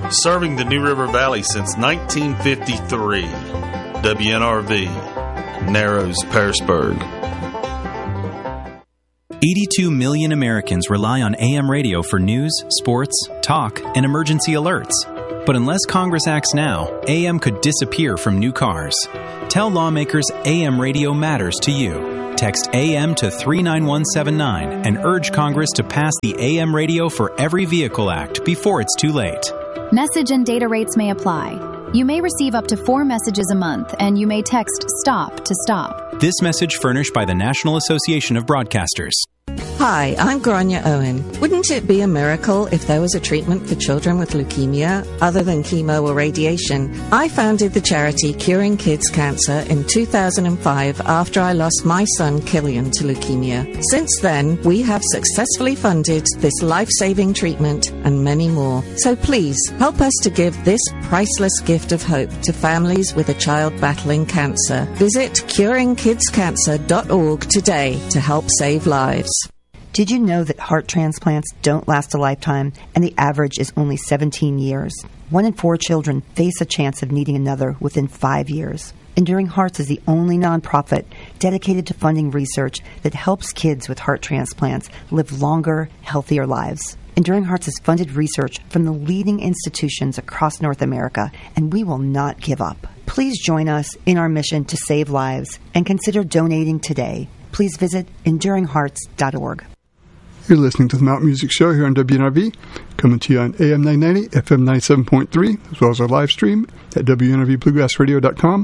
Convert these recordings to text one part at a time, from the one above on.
serving the New River Valley since 1953. WNRV, Narrows, Pearisburg. 82 million Americans rely on AM radio for news, sports, talk, and emergency alerts. But unless Congress acts now, AM could disappear from new cars. Tell lawmakers AM radio matters to you. Text AM to 39179 and urge Congress to pass the AM Radio for Every Vehicle Act before it's too late. Message and data rates may apply. You may receive up to 4 messages a month, and you may text STOP to stop. This message furnished by the National Association of Broadcasters. Hi, I'm Grania Owen. Wouldn't it be a miracle if there was a treatment for children with leukemia other than chemo or radiation? I founded the charity Curing Kids Cancer in 2005 after I lost my son Killian to leukemia. Since then, we have successfully funded this life-saving treatment and many more. So please, help us to give this priceless gift of hope to families with a child battling cancer. Visit curingkidscancer.org today to help save lives. Did you know that heart transplants don't last a lifetime and the average is only 17 years? 1 in 4 children face a chance of needing another within 5 years. Enduring Hearts is the only nonprofit dedicated to funding research that helps kids with heart transplants live longer, healthier lives. Enduring Hearts has funded research from the leading institutions across North America, and we will not give up. Please join us in our mission to save lives and consider donating today. Please visit enduringhearts.org. You're listening to the Mountain Music Show here on WNRV, coming to you on AM 990, FM 97.3, as well as our live stream at WNRVBluegrassRadio.com.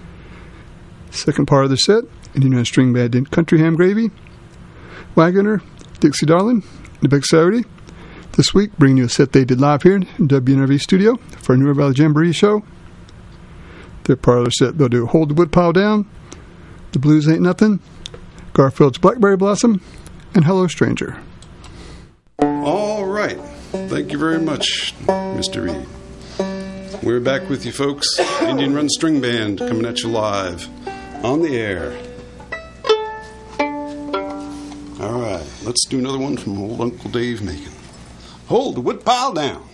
Second part of the set, Indian String Band in Country Ham Gravy, Wagoner, Dixie Darling, The Big Saturday. This week, bringing you a set they did live here in WNRV studio for our New River Valley Jamboree show. Their part of the set, they'll do Hold the Woodpile Down, The Blues Ain't Nothing, Garfield's Blackberry Blossom, and Hello Stranger. All right. Thank you very much, Mr. Reed. We're back with you, folks. Indian Run String Band coming at you live on the air. All right. Let's do another one from old Uncle Dave Macon. Hold the woodpile down.